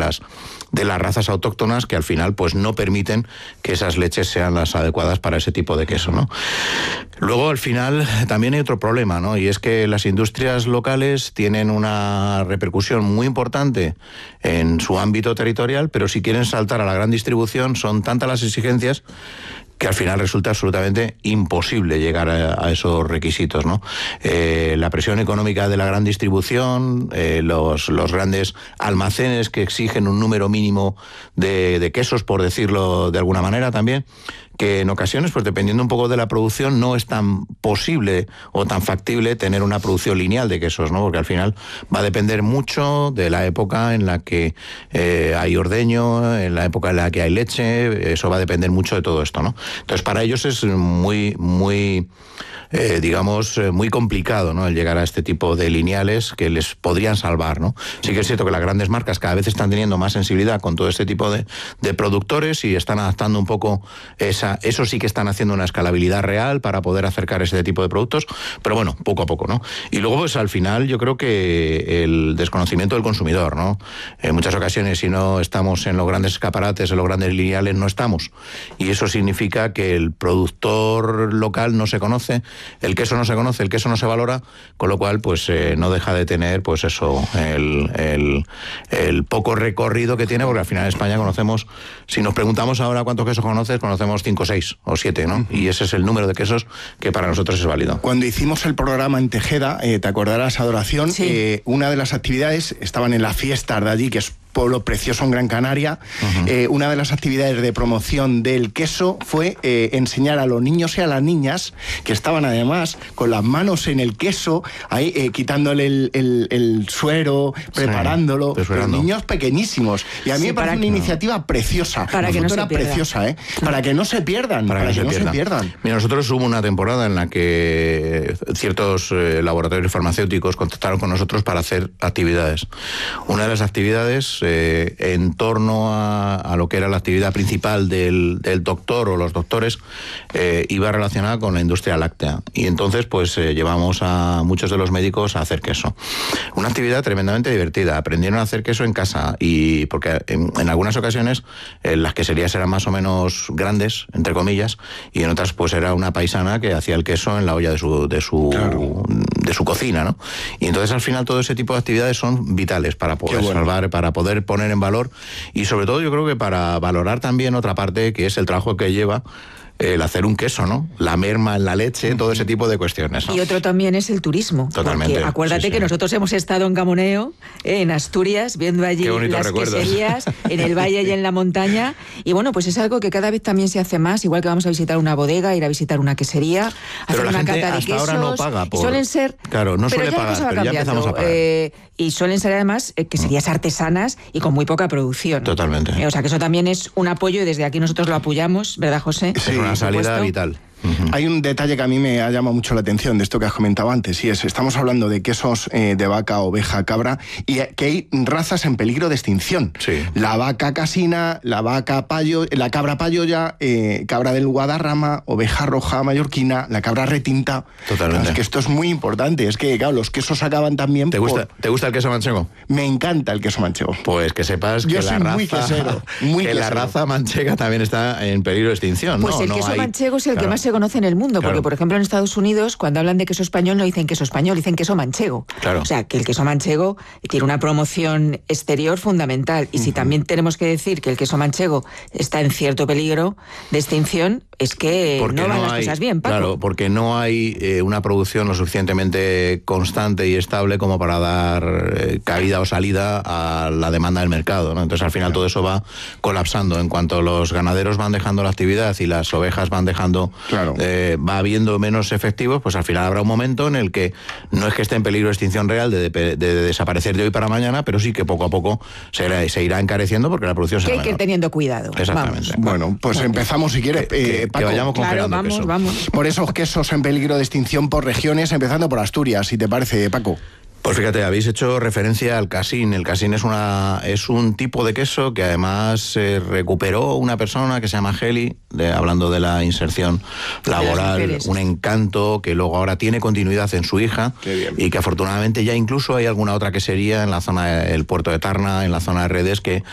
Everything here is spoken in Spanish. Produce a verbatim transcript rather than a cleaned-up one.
las de las razas autóctonas que al final pues no permiten que esas leches sean las adecuadas para ese tipo de queso, ¿no? Luego, al final, también hay otro problema, ¿no? Y es que las industrias locales tienen una repercusión muy importante en su ámbito territorial, pero si quieren saltar a la gran distribución, son tantas las exigencias que al final resulta absolutamente imposible llegar a, a esos requisitos, ¿no? Eh, la presión económica de la gran distribución, eh, los, los grandes almacenes que exigen un número mínimo de, de quesos, por decirlo de alguna manera también, que en ocasiones, pues dependiendo un poco de la producción, no es tan posible o tan factible tener una producción lineal de quesos, ¿no? Porque al final va a depender mucho de la época en la que eh, hay ordeño, en la época en la que hay leche, eso va a depender mucho de todo esto, ¿no? Entonces, para ellos es muy, muy... Eh, digamos, eh, muy complicado, ¿no?, el llegar a este tipo de lineales que les podrían salvar, ¿no? Sí que es cierto que las grandes marcas cada vez están teniendo más sensibilidad con todo este tipo de, de productores y están adaptando un poco esa, eso sí que están haciendo una escalabilidad real para poder acercar ese tipo de productos, pero bueno, poco a poco, ¿no? Y luego, pues al final yo creo que el desconocimiento del consumidor, ¿no? En muchas ocasiones, si no estamos en los grandes escaparates, en los grandes lineales, no estamos. Y eso significa que el productor local no se conoce, el queso no se conoce, el queso no se valora, con lo cual pues eh, no deja de tener pues eso, el, el, el poco recorrido que tiene, porque al final en España conocemos, si nos preguntamos ahora cuántos quesos conoces, conocemos cinco, seis o siete, ¿no? Y ese es el número de quesos que para nosotros es válido. Cuando hicimos el programa en Tejeda, eh, te acordarás, Adoración, sí. eh, una de las actividades, estaban en la fiesta de allí, que es pueblo precioso en Gran Canaria. Uh-huh. eh, una de las actividades de promoción del queso fue eh, enseñar a los niños y a las niñas, que estaban además con las manos en el queso, ahí eh, quitándole el, el, el suero, preparándolo, sí, los niños pequeñísimos. Y a mí sí, me parece una no. iniciativa preciosa. Para que no se pierda. Preciosa, ¿eh? Para que no se pierdan. Para, para que, que no se pierdan. se pierdan. Mira, nosotros hubo una temporada en la que ciertos eh, laboratorios farmacéuticos contactaron con nosotros para hacer actividades. Una de las actividades Eh, en torno a, a lo que era la actividad principal del, del doctor o los doctores, eh, iba relacionada con la industria láctea. Y entonces pues eh, llevamos a muchos de los médicos a hacer queso. Una actividad tremendamente divertida. Aprendieron a hacer queso en casa, y porque en, en algunas ocasiones eh, las queserías eran más o menos grandes, entre comillas, y en otras pues era una paisana que hacía el queso en la olla de su, de su, claro. de su cocina, ¿no? Y entonces al final todo ese tipo de actividades son vitales para poder bueno. salvar, para poder poner en valor, y sobre todo yo creo que para valorar también otra parte, que es el trabajo que lleva el hacer un queso, ¿no? La merma en la leche, todo ese tipo de cuestiones, ¿no? Y otro también es el turismo. Totalmente. Porque acuérdate sí, sí. que nosotros hemos estado en Gamoneo, en Asturias, viendo allí las recuerdos. queserías, en el valle y en la montaña. Y bueno, pues es algo que cada vez también se hace más, igual que vamos a visitar una bodega, ir a visitar una quesería, pero hacer la una gente cata de hasta quesos. Ahora no paga por... Suelen ser... Claro, no suele pagar, pero cambiando. Ya empezamos a pagar. Eh, y suelen ser además eh, queserías artesanas y con muy poca producción. Totalmente. Eh, o sea que eso también es un apoyo, y desde aquí nosotros lo apoyamos, ¿verdad, José? Sí, es una salida vital. Uh-huh. Hay un detalle que a mí me ha llamado mucho la atención de esto que has comentado antes, y es, estamos hablando de quesos eh, de vaca, oveja, cabra, y que hay razas en peligro de extinción. Sí. La vaca casina, la vaca payo, la cabra payoya, eh, cabra del Guadarrama, oveja roja mallorquina, la cabra retinta. Totalmente. Es que esto es muy importante, es que, claro, los quesos acaban también... ¿Te gusta, por... ¿te gusta el queso manchego? Me encanta el queso manchego. Pues que sepas Yo que, soy la raza, muy quesero, muy que quesero. la raza manchega también está en peligro de extinción. Pues no, el no queso hay... manchego es el claro. que más se conoce en el mundo, claro. porque por ejemplo en Estados Unidos, cuando hablan de queso español, no dicen queso español, dicen queso manchego. Claro. O sea, que el queso manchego tiene una promoción exterior fundamental. Y uh-huh. si también tenemos que decir que el queso manchego está en cierto peligro de extinción, es que porque no van no las hay, cosas bien, Paco. Claro, porque no hay eh, una producción lo suficientemente constante y estable como para dar eh, cabida o salida a la demanda del mercado, ¿no? Entonces al final claro. todo eso va colapsando. En cuanto los ganaderos van dejando la actividad y las ovejas van dejando, claro. eh, va habiendo menos efectivos, pues al final habrá un momento en el que no es que esté en peligro de extinción real de, de, de, de desaparecer de hoy para mañana, pero sí que poco a poco se, se irá encareciendo porque la producción se que va hay que ir teniendo cuidado. Exactamente. Vamos. Bueno, pues vamos. empezamos si quieres, que, eh, que, que vayamos claro, vamos, queso. vamos. Por esos quesos en peligro de extinción por regiones, empezando por Asturias, si te parece, Paco. Pues fíjate, habéis hecho referencia al casín. El casín es una es un tipo de queso que además eh, recuperó una persona que se llama Geli, de, hablando de la inserción laboral, un encanto que luego ahora tiene continuidad en su hija y que afortunadamente ya incluso hay alguna otra quesería en la zona del puerto de Tarna, en la zona de Redes, que